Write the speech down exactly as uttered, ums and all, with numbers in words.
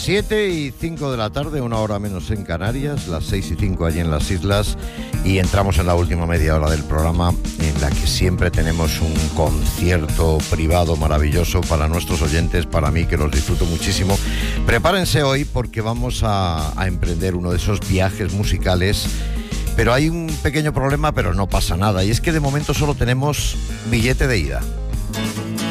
siete y cinco de la tarde, una hora menos en Canarias, las seis y cinco allí en las islas, y entramos en la última media hora del programa, en la que siempre tenemos un concierto privado maravilloso para nuestros oyentes, para mí que los disfruto muchísimo. Prepárense hoy porque vamos a, a emprender uno de esos viajes musicales, pero hay un pequeño problema, pero no pasa nada, y es que de momento solo tenemos billete de ida.